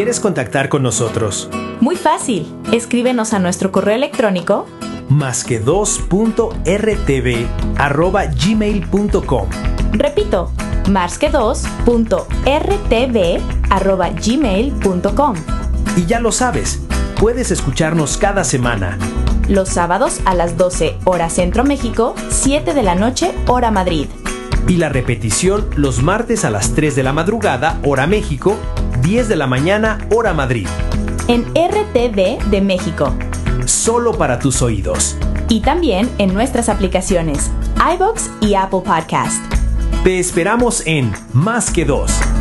quieres contactar con nosotros? Muy fácil. Escríbenos a nuestro correo electrónico +que2.rtv@gmail.com. Repito, +que2.rtv@gmail.com. Y ya lo sabes, puedes escucharnos cada semana. Los sábados a las 12 horas Centro México, 7 de la noche hora Madrid. Y la repetición los martes a las 3 de la madrugada hora México, 10 de la mañana hora Madrid. En RTV de México. Solo para tus oídos. Y también en nuestras aplicaciones iVoox y Apple Podcast. Te esperamos en Más que Dos.